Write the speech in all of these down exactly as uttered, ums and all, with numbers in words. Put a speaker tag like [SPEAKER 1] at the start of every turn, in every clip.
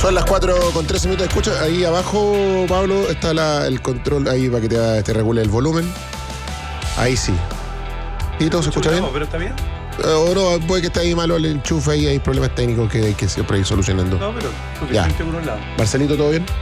[SPEAKER 1] Son las cuatro con trece minutos. Escucha, ahí abajo, Pablo, está la, el control ahí para que te, te regule el volumen. Ahí sí. ¿Tito, se escucha bien?
[SPEAKER 2] No, pero está bien.
[SPEAKER 1] O no, puede que esté ahí malo el enchufe ahí, hay problemas técnicos que hay que siempre ir solucionando.
[SPEAKER 2] No, pero
[SPEAKER 1] ya.
[SPEAKER 2] Por un lado.
[SPEAKER 1] Marcelito, ¿todo bien?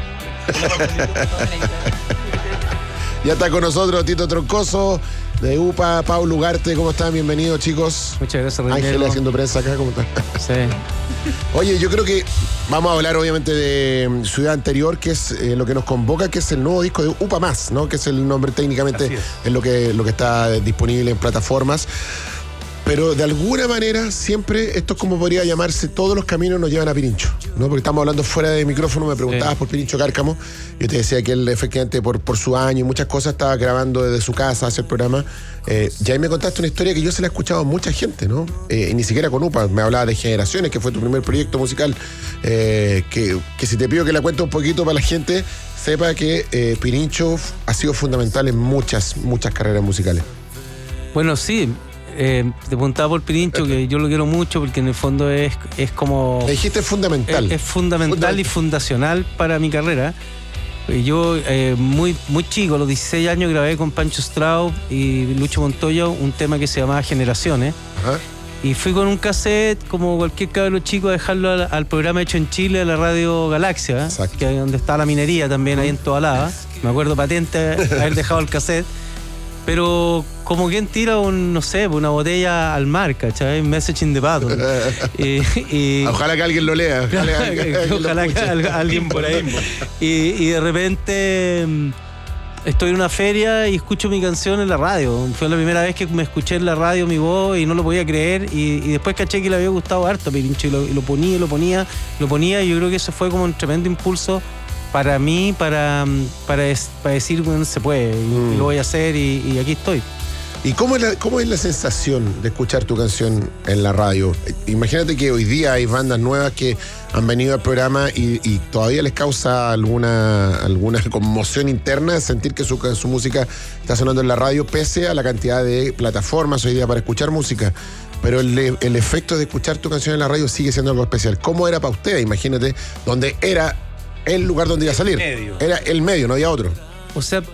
[SPEAKER 1] Ya está con nosotros Tito Troncoso, de U P A, Pablo Ugarte. ¿Cómo están? Bienvenidos, chicos.
[SPEAKER 3] Muchas gracias, Reinero.
[SPEAKER 1] Ángel haciendo prensa acá, ¿cómo están?
[SPEAKER 3] Sí.
[SPEAKER 1] Oye, yo creo que vamos a hablar obviamente de Ciudad Anterior, que es eh, lo que nos convoca, que es el nuevo disco de U P A Más, ¿no? Que es el nombre técnicamente, es. es lo que, lo que está disponible en plataformas. Pero de alguna manera siempre esto es como podría llamarse, todos los caminos nos llevan a Pirincho, ¿no? Porque estamos hablando fuera de micrófono, me preguntabas sí. por Pirincho Cárcamo, yo te decía que él efectivamente por, por su año y muchas cosas estaba grabando desde su casa, hace el programa. Eh, ya ahí me contaste una historia que yo se la he escuchado a mucha gente, ¿no? Eh, y ni siquiera con U P A, me hablaba de Generaciones, que fue tu primer proyecto musical, eh, que, que si te pido que la cuente un poquito para la gente, sepa que eh, Pirincho ha sido fundamental en muchas, muchas carreras musicales.
[SPEAKER 3] Bueno, sí. Eh, te preguntaba por Pirincho, que yo lo quiero mucho porque en el fondo es, es como...
[SPEAKER 1] Me dijiste fundamental.
[SPEAKER 3] Es, es fundamental Fundament- y fundacional para mi carrera. Yo eh, muy, muy chico, a los dieciséis años, grabé con Pancho Strauss y Lucho Montoya un tema que se llamaba Generaciones. Ajá. Y fui con un cassette, como cualquier cabro chico, a dejarlo al, al programa hecho en Chile, a la radio Galaxia, ¿eh? Que es donde está la minería también, ahí en Tobalaba. Me acuerdo patente haber dejado el cassette. Pero como quien tira un, no sé, una botella al mar, ¿cachai? Message in the bottle. y, y,
[SPEAKER 1] ojalá que alguien lo lea. Ojalá que, que,
[SPEAKER 3] ojalá que alguien por ahí. y, y de repente estoy en una feria y escucho mi canción en la radio. Fue la primera vez que me escuché en la radio mi voz y no lo podía creer. Y, y después caché que le había gustado harto a Pirincho y lo, y lo ponía, lo ponía, lo ponía. Y yo creo que eso fue como un tremendo impulso para mí, para, para, para decir, bueno, se puede, y mm. lo voy a hacer y, y aquí estoy.
[SPEAKER 1] ¿Y cómo es, la, cómo es la sensación de escuchar tu canción en la radio? Imagínate que hoy día hay bandas nuevas que han venido al programa y, y todavía les causa alguna, alguna conmoción interna sentir que su, su música está sonando en la radio, pese a la cantidad de plataformas hoy día para escuchar música. Pero el, el efecto de escuchar tu canción en la radio sigue siendo algo especial. ¿Cómo era para usted? Imagínate, donde era el lugar donde iba a salir.
[SPEAKER 2] Medio.
[SPEAKER 1] Era el medio, no había otro.
[SPEAKER 3] O sea,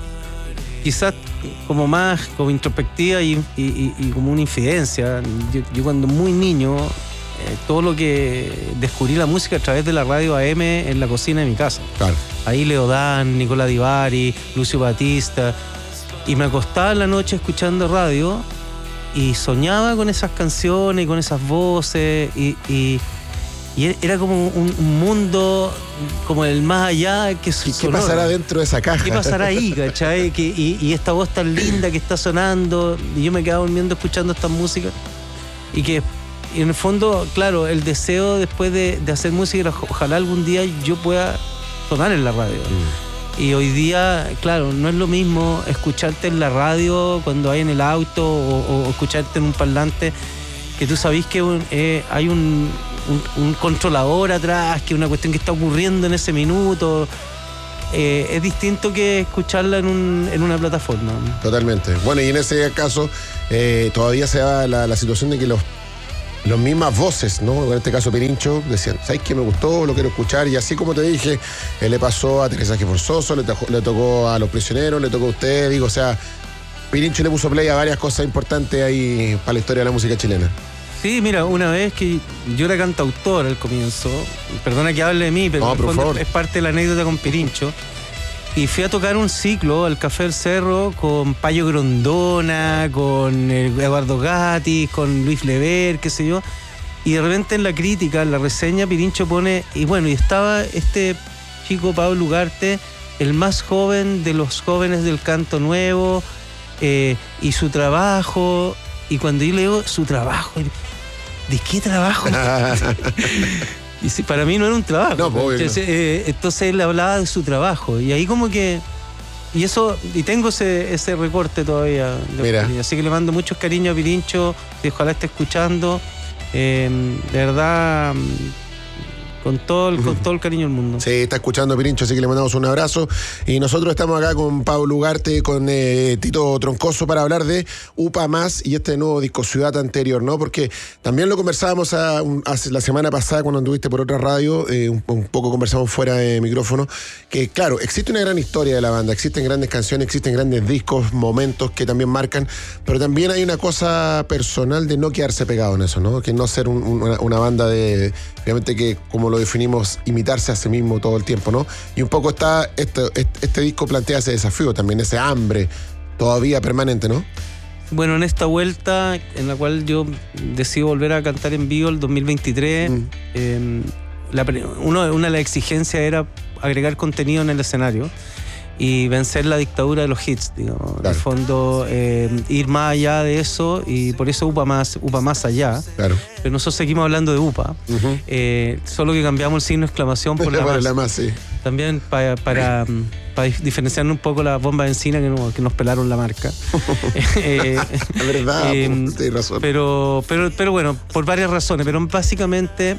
[SPEAKER 3] quizás como más como introspectiva y, y, y, y como una infidencia. Yo, yo cuando muy niño, eh, todo lo que descubrí la música a través de la radio A M en la cocina de mi casa.
[SPEAKER 1] Claro.
[SPEAKER 3] Ahí Leodán, Nicolás Divari, Lucio Batista. Y me acostaba en la noche escuchando radio y soñaba con esas canciones y con esas voces y... y Y era como un, un mundo como el más allá que
[SPEAKER 1] ¿Qué, ¿Qué pasará dentro de esa caja?
[SPEAKER 3] ¿Qué pasará ahí, cachai? Que, y, y esta voz tan linda que está sonando. Y yo me quedaba durmiendo escuchando esta música. Y que y en el fondo, claro, el deseo después de, de hacer música, ojalá algún día yo pueda sonar en la radio. Mm. Y hoy día, claro, no es lo mismo escucharte en la radio cuando hay en el auto o, o escucharte en un parlante, que tú sabís que eh, hay un... Un, un controlador atrás, que es una cuestión que está ocurriendo en ese minuto. Eh, es distinto que escucharla en, un, en una plataforma.
[SPEAKER 1] Totalmente. Bueno, y en ese caso eh, todavía se da la, la situación de que los las mismas voces, ¿no? En este caso Pirincho, decían, ¿sabes qué me gustó? Lo quiero escuchar. Y así como te dije, eh, le pasó a Aterrizaje Forzoso, le, le tocó a Los Prisioneros, le tocó a usted. Digo, o sea, Pirincho le puso play a varias cosas importantes ahí para la historia de la música chilena.
[SPEAKER 3] Sí, mira, una vez que yo era cantautor al comienzo, perdona que hable de mí, pero
[SPEAKER 1] no,
[SPEAKER 3] en el fondo es parte de la anécdota con Pirincho, y fui a tocar un ciclo al Café del Cerro con Payo Grondona, con Eduardo Gatti, con Luis Lever, qué sé yo, y de repente en la crítica, en la reseña, Pirincho pone, y bueno, y estaba este chico Pablo Ugarte, el más joven de los jóvenes del canto nuevo, eh, y su trabajo, y cuando yo le digo su trabajo, ¿de qué trabajo? Y si, para mí no era un trabajo.
[SPEAKER 1] No, pues,
[SPEAKER 3] entonces, eh, entonces él hablaba de su trabajo. Y ahí como que... Y eso, y tengo ese, ese recorte todavía.
[SPEAKER 1] Mira.
[SPEAKER 3] Así que le mando muchos cariños a Pirincho. Y ojalá esté escuchando. Eh, de verdad, Con todo, el, con todo el cariño del mundo.
[SPEAKER 1] Sí, está escuchando Pirincho, así que le mandamos un abrazo. Y nosotros estamos acá con Pablo Ugarte, con eh, Tito Troncoso, para hablar de Upa Más y este nuevo disco Ciudad Anterior, ¿no? Porque también lo conversábamos a, un, a la semana pasada cuando anduviste por otra radio, eh, un, un poco conversamos fuera de micrófono, que claro, existe una gran historia de la banda, existen grandes canciones, existen grandes discos, momentos que también marcan, pero también hay una cosa personal de no quedarse pegado en eso, ¿no? Que no ser un, una, una banda de, obviamente que como lo definimos, imitarse a sí mismo todo el tiempo, ¿no? Y un poco está, este, este, este disco plantea ese desafío también, ese hambre todavía permanente, ¿no?
[SPEAKER 3] Bueno, en esta vuelta en la cual yo decido volver a cantar en vivo el dos mil veintitrés, mm. eh, la, uno, una de las exigencias era agregar contenido en el escenario y vencer la dictadura de los hits, digamos. Claro. En el fondo, eh, ir más allá de eso, y por eso Upa Más, Upa Más Allá.
[SPEAKER 1] Claro.
[SPEAKER 3] Pero nosotros seguimos hablando de Upa, uh-huh. eh, solo que cambiamos el signo de exclamación por la,
[SPEAKER 1] más.
[SPEAKER 3] más.
[SPEAKER 1] la más. Sí.
[SPEAKER 3] También para, para, para diferenciar un poco la bomba de encina que, no, que nos pelaron la marca.
[SPEAKER 1] eh, la verdad, eh, pues, tienes razón.
[SPEAKER 3] Pero, pero, pero bueno, por varias razones, pero básicamente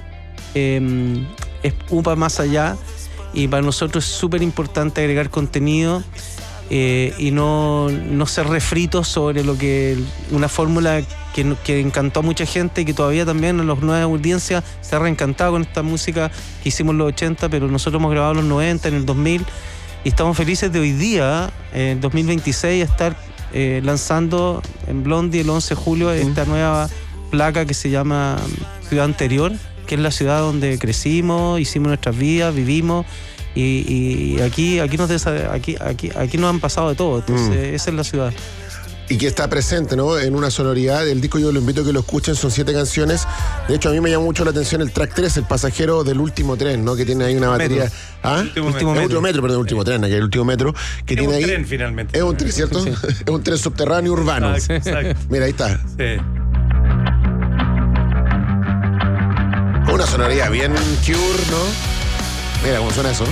[SPEAKER 3] eh, es Upa Más Allá. Y para nosotros es súper importante agregar contenido eh, y no, no ser refritos sobre lo que una fórmula que, que encantó a mucha gente y que todavía también a las nuevas audiencias se ha reencantado con esta música que hicimos en los ochenta, pero nosotros hemos grabado en los noventa, en el dos mil, y estamos felices de hoy día, en dos mil veintiséis, estar eh, lanzando en Blondie el once de julio esta nueva placa que se llama Ciudad Anterior, que es la ciudad donde crecimos, hicimos nuestras vidas, vivimos, y, y aquí, aquí, nos desa, aquí, aquí, aquí nos han pasado de todo. Entonces, mm. esa es la ciudad.
[SPEAKER 1] Y que está presente, ¿no? En una sonoridad. El disco yo lo invito a que lo escuchen, son siete canciones. De hecho, a mí me llama mucho la atención el track tres, El Pasajero del Último Tren, ¿no? Que tiene ahí una batería.
[SPEAKER 2] Metro.
[SPEAKER 1] ¿Ah?
[SPEAKER 2] Último,
[SPEAKER 1] último metro. Último metro, perdón, último sí. tren, aquí el último metro. Que
[SPEAKER 2] es
[SPEAKER 1] tiene
[SPEAKER 2] un
[SPEAKER 1] ahí.
[SPEAKER 2] tren, finalmente.
[SPEAKER 1] Es un tren, ¿cierto? Sí. Es un tren subterráneo urbano.
[SPEAKER 2] Exacto, exacto.
[SPEAKER 1] Mira, ahí está.
[SPEAKER 2] Sí.
[SPEAKER 1] Con una sonoridad bien Cure, ¿no? Mira cómo suena eso.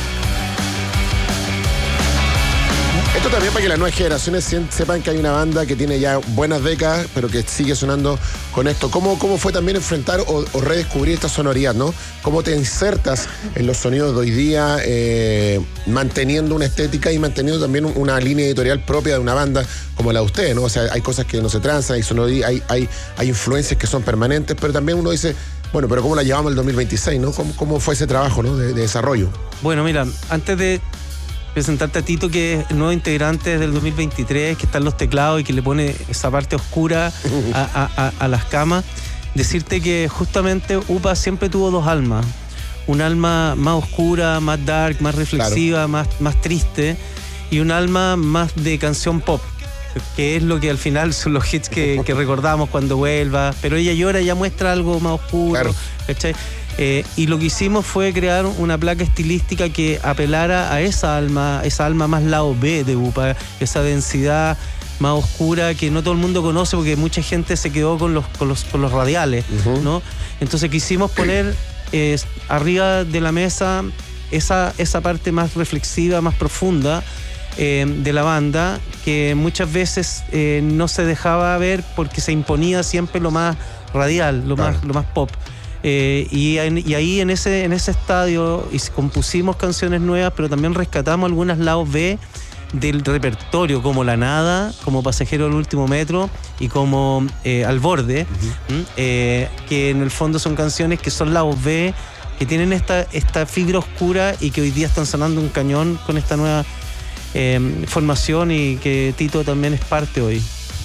[SPEAKER 1] Esto también para que las nuevas generaciones sepan que hay una banda que tiene ya buenas décadas, pero que sigue sonando con esto. ¿Cómo, cómo fue también enfrentar o, o redescubrir esta sonoridad, ¿no? ¿Cómo te insertas en los sonidos de hoy día, eh, manteniendo una estética y manteniendo también una línea editorial propia de una banda como la de ustedes, ¿no? O sea, hay cosas que no se transan, hay, sonoridad, hay, hay, hay influencias que son permanentes, pero también uno dice, bueno, pero ¿cómo la llevamos al dos mil veintiséis, ¿no? ¿Cómo, cómo fue ese trabajo, ¿no? de, de desarrollo?
[SPEAKER 3] Bueno, mira, antes de presentarte a Tito, que es el nuevo integrante del dos mil veintitrés, que está en los teclados y que le pone esa parte oscura a, a, a, a las camas, decirte que justamente Upa siempre tuvo dos almas. Un alma más oscura, más dark, más reflexiva, claro. más, más triste, y un alma más de canción pop, que es lo que al final son los hits que, que recordamos cuando vuelva. Pero Ella Llora ya muestra algo más oscuro, claro. ¿cachai? Eh, y lo que hicimos fue crear una placa estilística que apelara a esa alma, esa alma más lado B de Upa, esa densidad más oscura que no todo el mundo conoce porque mucha gente se quedó con los, con los, con los radiales, uh-huh. ¿no? Entonces quisimos poner eh, arriba de la mesa esa, esa parte más reflexiva, más profunda eh, de la banda, que muchas veces eh, no se dejaba ver porque se imponía siempre lo más radial, lo, claro. más, lo más pop. Eh, y, y ahí en ese, en ese estadio compusimos canciones nuevas, pero también rescatamos algunas lados B del repertorio, como La Nada, como Pasajero del Último Metro y como eh, Al Borde, uh-huh. eh, que en el fondo son canciones que son lados B, que tienen esta, esta fibra oscura y que hoy día están sonando un cañón con esta nueva eh, formación, y que Tito también es parte hoy.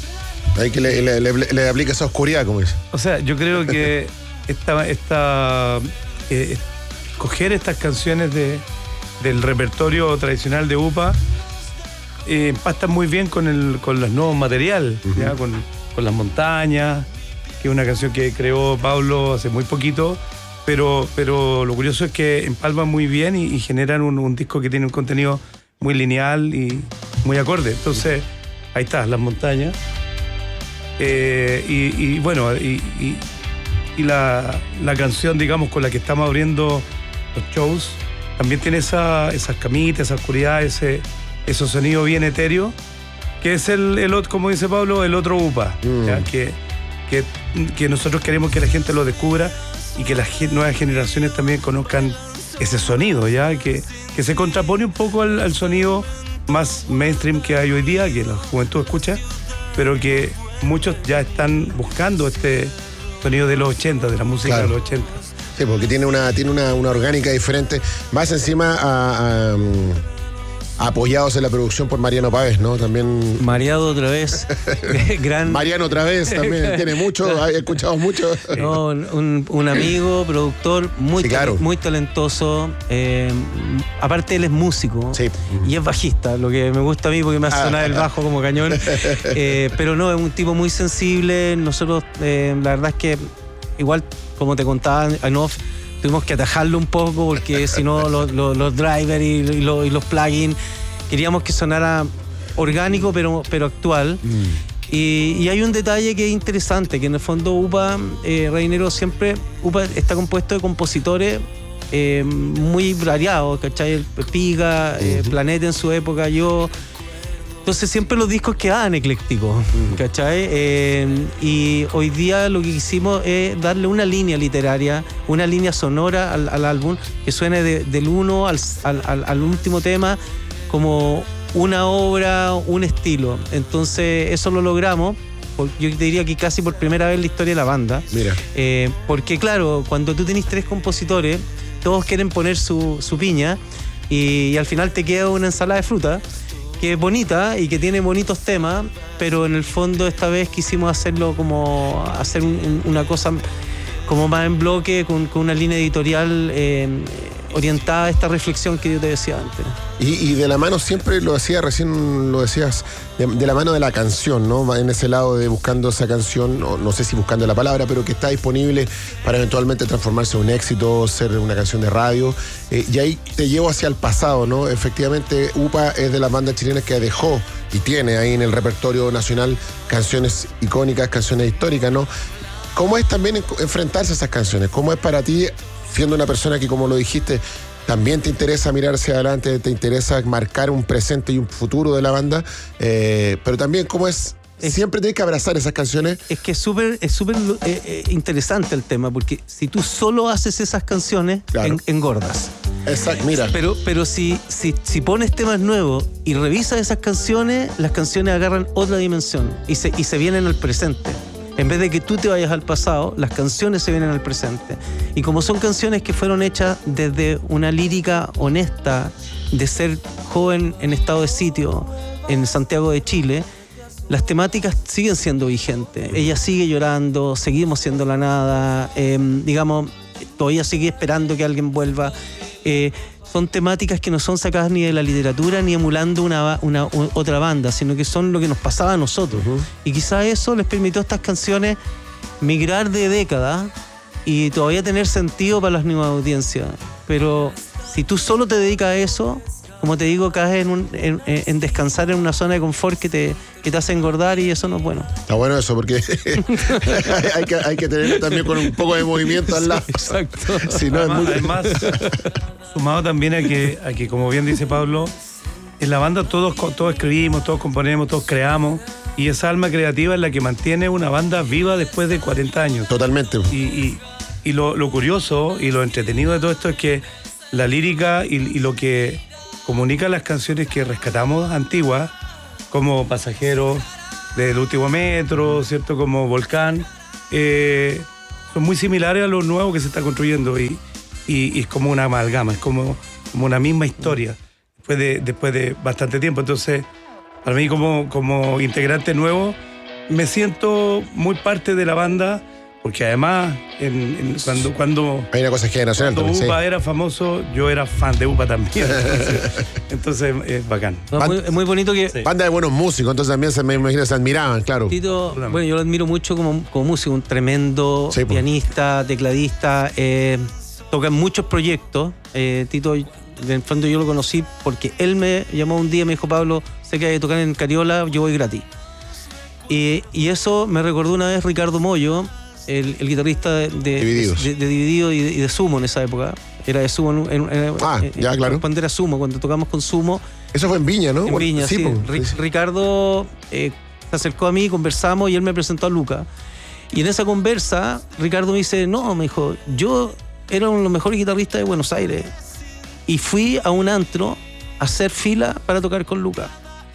[SPEAKER 1] Hay que le, le, le, le aplica esa oscuridad, como dice.
[SPEAKER 2] O sea, yo creo que esta, esta eh, coger estas canciones de, del repertorio tradicional de Upa eh, empastan muy bien con el con los nuevos materiales, uh-huh. ¿ya? Con, con Las Montañas, que es una canción que creó Pablo hace muy poquito, pero, pero lo curioso es que empalman muy bien y, y generan un, un disco que tiene un contenido muy lineal y muy acorde. Entonces, ahí está, Las Montañas. Eh, y, y bueno, y, y, y la, la canción, digamos, con la que estamos abriendo los shows, también tiene esa, esas camitas, esa oscuridad, ese, ese sonido bien etéreo, que es el, el como dice Pablo, el otro Upa, mm. ¿ya? Que, que, que nosotros queremos que la gente lo descubra y que las ge- nuevas generaciones también conozcan ese sonido, ya que, que se contrapone un poco al, al sonido más mainstream que hay hoy día, que la juventud escucha, pero que muchos ya están buscando este sonido de los ochenta, de la música claro. de los ochenta.
[SPEAKER 1] Sí, porque tiene una, tiene una, una orgánica diferente, más encima a, a, apoyados en la producción por Mariano Páez, ¿no? También.
[SPEAKER 3] Mareado otra vez. Gran.
[SPEAKER 1] Mariano otra vez también tiene mucho, ha escuchado mucho.
[SPEAKER 3] No, un, un amigo, productor, muy,
[SPEAKER 1] sí, claro.
[SPEAKER 3] muy talentoso. Eh, aparte, él es músico
[SPEAKER 1] sí.
[SPEAKER 3] y es bajista, lo que me gusta a mí porque me hace sonar ah, el bajo como cañón. Eh, pero no, es un tipo muy sensible. Nosotros, eh, la verdad es que, igual, como te contaba en off, tuvimos que atajarlo un poco porque si no los, los, los drivers y, y, los, y los plugins queríamos que sonara orgánico pero, pero actual. Mm. Y, y hay un detalle que es interesante, que en el fondo UPA, eh, Reinero siempre, UPA está compuesto de compositores eh, muy variados, ¿cachai? El Piga, eh, uh-huh. Planeta en su época, yo... Entonces siempre los discos quedaban eclécticos, ¿cachai? Eh, y hoy día lo que hicimos es darle una línea literaria, una línea sonora al, al álbum, que suene de, del uno al, al, al último tema como una obra, un estilo. Entonces eso lo logramos, yo te diría que casi por primera vez en la historia de la banda.
[SPEAKER 1] Mira.
[SPEAKER 3] Eh, porque claro, cuando tú tenés tres compositores, todos quieren poner su, su piña y, y al final te queda una ensalada de fruta que es bonita y que tiene bonitos temas, pero en el fondo esta vez quisimos hacerlo como hacer un, un, una cosa como más en bloque, con, con una línea editorial eh, orientada a esta reflexión que yo te decía antes.
[SPEAKER 1] Y, y de la mano, siempre lo decía, recién lo decías, de, de la mano de la canción, ¿no? En ese lado de buscando esa canción, no, no sé si buscando la palabra, pero que está disponible para eventualmente transformarse en un éxito, ser una canción de radio. Eh, y ahí te llevo hacia el pasado, ¿no? Efectivamente, UPA es de las bandas chilenas que dejó y tiene ahí en el repertorio nacional canciones icónicas, canciones históricas, ¿no? ¿Cómo es también enfrentarse a esas canciones? ¿Cómo es para ti, siendo una persona que, como lo dijiste, también te interesa mirar hacia adelante, te interesa marcar un presente y un futuro de la banda, eh, pero también cómo es, es siempre tienes que abrazar esas canciones?
[SPEAKER 3] Es que es súper es súper eh, eh, interesante el tema, porque si tú solo haces esas canciones, claro. en, engordas.
[SPEAKER 1] Exacto, mira.
[SPEAKER 3] Pero, pero si, si, si pones temas nuevos y revisas esas canciones, las canciones agarran otra dimensión y se, y se vienen al presente. En vez de que tú te vayas al pasado, las canciones se vienen al presente. Y como son canciones que fueron hechas desde una lírica honesta, de ser joven en estado de sitio en Santiago de Chile, las temáticas siguen siendo vigentes. Ella sigue llorando, seguimos siendo la nada, eh, digamos, todavía sigue esperando que alguien vuelva. Eh, son temáticas que no son sacadas ni de la literatura ni emulando una, una, una otra banda, sino que son lo que nos pasaba a nosotros. Uh-huh. Y quizás eso les permitió a estas canciones migrar de décadas y todavía tener sentido para las nuevas audiencias. Pero si tú solo te dedicas a eso, como te digo, caes en, un, en, en descansar en una zona de confort que te, que te hace engordar, y eso no es bueno.
[SPEAKER 1] Está bueno eso, porque hay, que, hay que tener también con un poco de movimiento al lado.
[SPEAKER 3] Sí, exacto.
[SPEAKER 1] Si no,
[SPEAKER 2] además,
[SPEAKER 1] es muy...
[SPEAKER 2] además, sumado también a que, a que, como bien dice Pablo, en la banda todos, todos escribimos, todos componemos, todos creamos, y esa alma creativa es la que mantiene una banda viva después de cuarenta años.
[SPEAKER 1] Totalmente.
[SPEAKER 2] Y, y, y lo, lo curioso y lo entretenido de todo esto es que la lírica y, y lo que comunica las canciones que rescatamos antiguas, como Pasajeros del Último Metro, ¿cierto? Como Volcán, eh, son muy similares a lo nuevo que se está construyendo, y, y, y es como una amalgama, es como, como una misma historia después de, después de bastante tiempo. Entonces, para mí como, como integrante nuevo, me siento muy parte de la banda, porque además en, en, cuando, cuando,
[SPEAKER 1] hay una cosa generacional
[SPEAKER 2] cuando
[SPEAKER 1] también,
[SPEAKER 2] UPA
[SPEAKER 1] sí.
[SPEAKER 2] era famoso, yo era fan de UPA también. Entonces, entonces es bacán.
[SPEAKER 3] No, es, muy, es muy bonito que...
[SPEAKER 1] Sí. Banda de buenos músicos, entonces también se me imagino se admiraban, claro.
[SPEAKER 3] Tito, bueno, yo lo admiro mucho como, como músico, un tremendo sí, pianista, tecladista, eh, toca en muchos proyectos. Eh, Tito, en el fondo yo lo conocí porque él me llamó un día y me dijo: Pablo, sé que hay que tocar en Cariola, yo voy gratis. Y, y eso me recordó una vez Ricardo Mollo, El, el guitarrista de, de,
[SPEAKER 1] Divididos.
[SPEAKER 3] de, de Dividido y de, y de Sumo en esa época. Era de Sumo. En, en, en,
[SPEAKER 1] ah,
[SPEAKER 3] en,
[SPEAKER 1] ya, claro.
[SPEAKER 3] Cuando era Sumo, cuando tocamos con Sumo.
[SPEAKER 1] Eso fue en Viña, ¿no?
[SPEAKER 3] En Viña, sí.
[SPEAKER 1] sí,
[SPEAKER 3] sí. Ricardo eh, se acercó a mí, conversamos y él me presentó a Luca. Y en esa conversa, Ricardo me dice, no, me dijo, yo era uno de los mejores guitarristas de Buenos Aires y fui a un antro a hacer fila para tocar con Luca.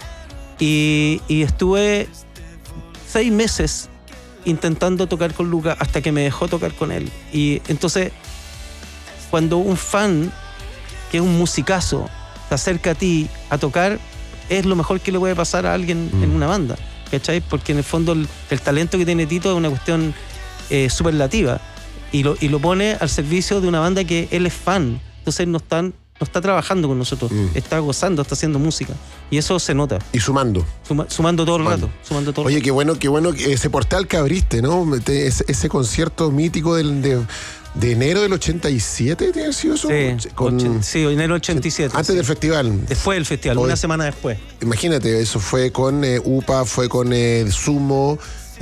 [SPEAKER 3] Y, y estuve seis meses intentando tocar con Luca hasta que me dejó tocar con él. Y entonces, cuando un fan, que es un musicazo, se acerca a ti a tocar, es lo mejor que le puede pasar a alguien mm. en una banda, ¿cachai? Porque en el fondo el, el talento que tiene Tito es una cuestión eh, superlativa y lo, y lo pone al servicio de una banda que él es fan. Entonces no, están, no está trabajando con nosotros, mm. está gozando, está haciendo música. Y eso se nota.
[SPEAKER 1] Y sumando.
[SPEAKER 3] Suma, sumando todo el sumando. rato. Sumando todo
[SPEAKER 1] Oye,
[SPEAKER 3] el
[SPEAKER 1] qué bueno, qué bueno ese portal que abriste, ¿no? Ese, ese concierto mítico del... De... ¿De enero del ochenta y siete tiene sido eso?
[SPEAKER 3] Sí, con, ochen, sí, enero del ochenta y siete.
[SPEAKER 1] Antes
[SPEAKER 3] sí.
[SPEAKER 1] del festival.
[SPEAKER 3] Después del festival, o una de, semana después.
[SPEAKER 1] Imagínate, eso fue con eh, U P A, fue con eh, Sumo.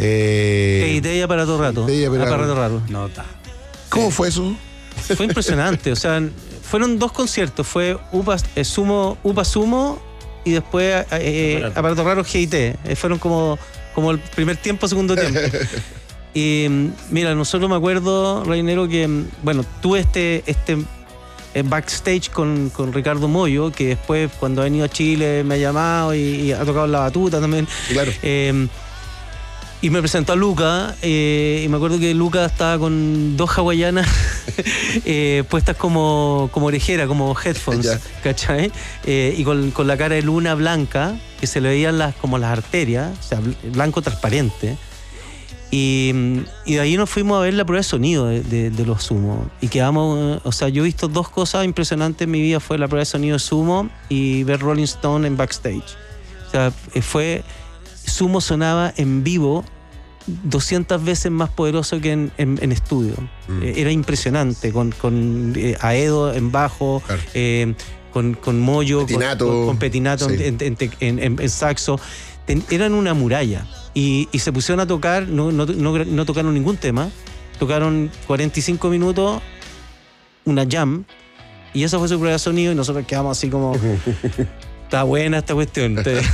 [SPEAKER 3] Eh, y de ella para todo rato. De ella para todo rato.
[SPEAKER 2] Nota.
[SPEAKER 1] ¿Cómo eh, fue eso?
[SPEAKER 3] Fue impresionante, o sea, fueron dos conciertos, fue U P A, eh, Sumo, U P A Sumo y después eh, Aparato Raro G I T. Eh, fueron como, como el primer tiempo, segundo tiempo. Y mira, nosotros me acuerdo, Reinero, que bueno, tuve este, este backstage con, con Ricardo Moyo, que después cuando ha venido a Chile me ha llamado y, y ha tocado la batuta también.
[SPEAKER 1] Claro.
[SPEAKER 3] Eh, y me presentó a Luca, eh, y me acuerdo que Luca estaba con dos hawaianas eh, puestas como, como orejera, como headphones, ya. ¿Cachai? Eh, y con, con la cara de luna blanca, que se le veían las, como las arterias, o sea, blanco transparente. Y, y de ahí nos fuimos a ver la prueba de sonido de, de, de los Sumo. Y quedamos, o sea, yo he visto dos cosas impresionantes en mi vida, fue la prueba de sonido de Sumo y ver Rolling Stone en backstage. O sea, fue, Sumo sonaba en vivo doscientas veces más poderoso que en, en, en estudio. Mm. Era impresionante, con, con eh, Aedo en bajo, claro. eh, con, con Moyo,
[SPEAKER 1] Petinato.
[SPEAKER 3] Con, con Petinato sí. en, en, en, en, en saxo. Ten, eran una muralla. Y, y se pusieron a tocar, no, no, no, no tocaron ningún tema, tocaron cuarenta y cinco minutos, una jam, y esa fue su prueba de sonido, y nosotros quedamos así como, está buena esta cuestión.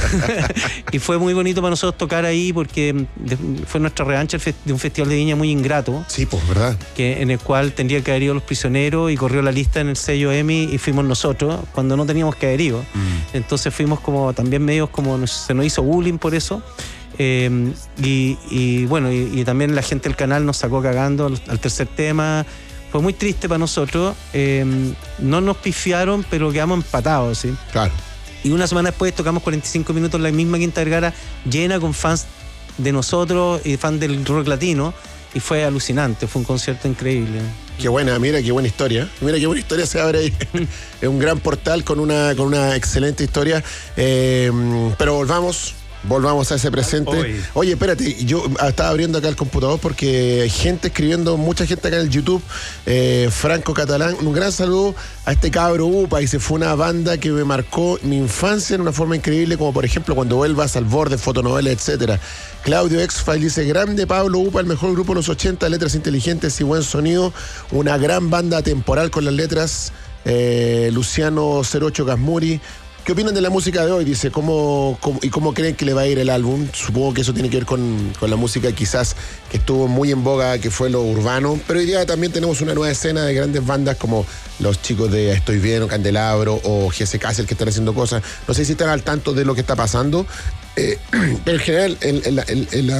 [SPEAKER 3] Y fue muy bonito para nosotros tocar ahí, porque fue nuestra revancha de un festival de Viña muy ingrato.
[SPEAKER 1] Sí, pues, ¿verdad?
[SPEAKER 3] Que, en el cual tendría que haber ido Los Prisioneros, y corrió la lista en el sello EMI, y fuimos nosotros, cuando no teníamos que haber ido. Mm. Entonces fuimos como, también medios como, se nos hizo bullying por eso. Eh, y, y bueno, y, y también la gente del canal nos sacó cagando al, al tercer tema. Fue muy triste para nosotros. Eh, no nos pifiaron, pero quedamos empatados, ¿sí?
[SPEAKER 1] Claro.
[SPEAKER 3] Y una semana después tocamos cuarenta y cinco minutos en la misma Quinta Vergara, llena con fans de nosotros y fans del rock latino. Y fue alucinante, fue un concierto increíble.
[SPEAKER 1] Qué buena, mira qué buena historia. Mira qué buena historia se abre ahí. Es un gran portal con una, con una excelente historia. Eh, pero volvamos. Volvamos a ese presente. Oye. Oye, espérate, yo estaba abriendo acá el computador porque hay gente escribiendo, mucha gente acá en el YouTube. Eh, Franco Catalán, un gran saludo a este cabro U P A. Y se fue una banda que me marcó mi infancia en una forma increíble, como por ejemplo Cuando vuelvas, Al borde, Fotonovela, etcétera. Claudio X-File dice, grande Pablo U P A, el mejor grupo de los ochenta, letras inteligentes y buen sonido. Una gran banda temporal con las letras. Eh, Luciano cero ocho Gasmuri. ¿Qué opinan de la música de hoy? Dice, ¿cómo, cómo, ¿y cómo creen que le va a ir el álbum? Supongo que eso tiene que ver con, con la música quizás que estuvo muy en boga, que fue lo urbano. Pero hoy día también tenemos una nueva escena de grandes bandas como los chicos de Estoy Bien o Candelabro o G S Castle que están haciendo cosas. No sé si están al tanto de lo que está pasando. Eh, pero en general, el, el, el, el,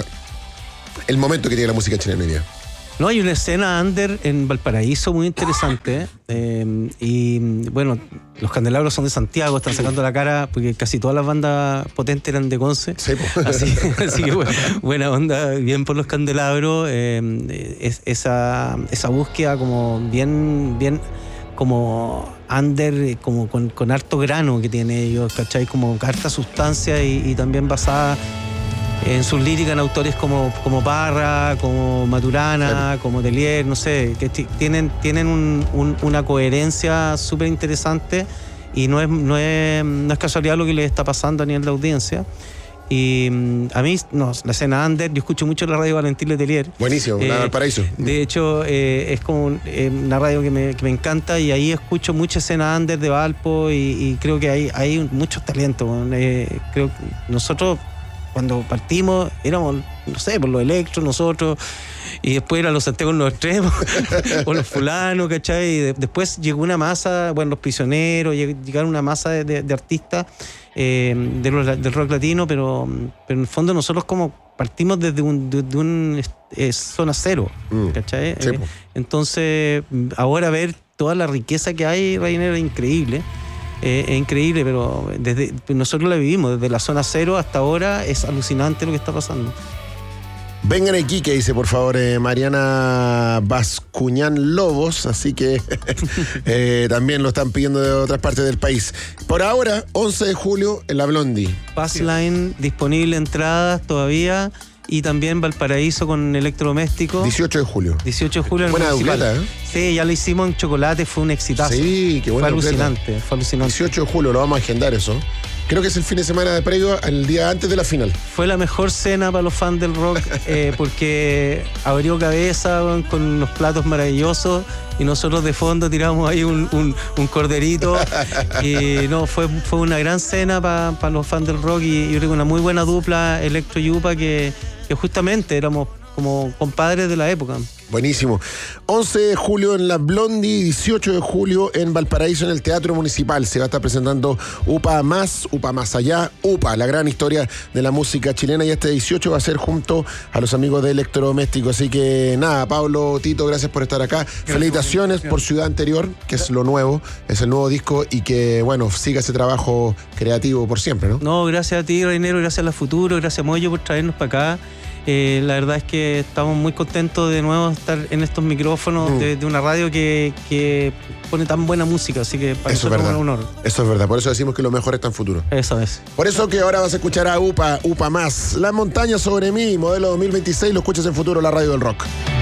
[SPEAKER 1] el momento que tiene la música chilena hoy día.
[SPEAKER 3] No, hay una escena under en Valparaíso muy interesante. Eh, y bueno, los Candelabros son de Santiago, están sacando la cara porque casi todas las bandas potentes eran de Conce.
[SPEAKER 1] Sí, pues.
[SPEAKER 3] Así, así que bueno, buena onda, bien por los Candelabros. Eh, es, esa, esa búsqueda como bien, bien como under, como con, con harto grano que tiene ellos, ¿cachai? Como harta sustancia y, y también basada en sus líricas en autores como, como Parra, como Maturana, sí. como Delier, no sé, que t- tienen, tienen un, un, una coherencia súper interesante y no es, no, es, no es casualidad lo que les está pasando a nivel de audiencia. Y a mí, no, la escena under, yo escucho mucho la radio Valentín Letelier.
[SPEAKER 1] Buenísimo,
[SPEAKER 3] eh,
[SPEAKER 1] la Valparaíso.
[SPEAKER 3] De hecho, eh, es como eh, una radio que me, que me encanta y ahí escucho mucha escena under de Valpo y, y creo que hay, hay muchos talentos. Eh, creo que nosotros, cuando partimos, éramos no sé, por los Electros, nosotros, y después eran los Santiago en los extremos, o los fulanos, ¿cachai? Y de, después llegó una masa, bueno, los Prisioneros, llegaron una masa de, de, de artistas eh, de los, del rock latino, pero, pero en el fondo nosotros como partimos desde un, de, de un eh, zona cero, mm. ¿cachai?
[SPEAKER 1] Sí,
[SPEAKER 3] eh, entonces, ahora ver toda la riqueza que hay, Rainer, es increíble. Eh, es increíble, pero desde nosotros la vivimos, desde la zona cero hasta ahora, es alucinante lo que está pasando.
[SPEAKER 1] Vengan aquí, que dice por favor eh, Mariana Bascuñán Lobos, así que eh, también lo están pidiendo de otras partes del país. Por ahora, once de julio en la Blondie.
[SPEAKER 3] Passline, sí. Disponible entradas todavía, y también Valparaíso con electrodoméstico.
[SPEAKER 1] dieciocho de julio.
[SPEAKER 3] dieciocho de julio en el
[SPEAKER 1] buena
[SPEAKER 3] municipal.
[SPEAKER 1] dupleta, ¿eh?
[SPEAKER 3] Sí, ya lo hicimos en Chocolate, fue un exitazo.
[SPEAKER 1] Sí, qué buena
[SPEAKER 3] Fue alucinante,
[SPEAKER 1] dupleta.
[SPEAKER 3] fue alucinante.
[SPEAKER 1] dieciocho de julio, lo vamos a agendar eso. Creo que es el fin de semana de previo, el día antes de la final.
[SPEAKER 3] Fue la mejor cena para los fans del rock, eh, porque abrió cabeza con unos platos maravillosos y nosotros de fondo tiramos ahí un, un, un corderito. Y no, fue, fue una gran cena para pa los fans del rock, y yo creo que una muy buena dupla Electro y Upa, que, que justamente éramos como compadres de la época.
[SPEAKER 1] Buenísimo. once de julio en la Blondie, dieciocho de julio en Valparaíso en el Teatro Municipal. Se va a estar presentando UPA Más, UPA Más Allá, UPA, la gran historia de la música chilena, y este dieciocho va a ser junto a los amigos de Electrodoméstico. Así que nada, Pablo, Tito, gracias por estar acá. Gracias. Felicitaciones por Ciudad Anterior, que es lo nuevo, es el nuevo disco, y que, bueno, siga ese trabajo creativo por siempre, ¿no?
[SPEAKER 3] No, gracias a ti, Reinero, gracias a La Futuro, gracias a Moyo por traernos para acá. Eh, la verdad es que estamos muy contentos de nuevo estar en estos micrófonos mm. de, de una radio que, que pone tan buena música, así que para
[SPEAKER 1] eso
[SPEAKER 3] nosotros
[SPEAKER 1] es
[SPEAKER 3] es un honor.
[SPEAKER 1] Eso es verdad, por eso decimos que lo mejor está en futuro.
[SPEAKER 3] Eso es.
[SPEAKER 1] Por eso que ahora vas a escuchar a UPA, UPA Más. La montaña sobre mí, modelo dos mil veintiséis, lo escuchas en Futuro, la radio del rock.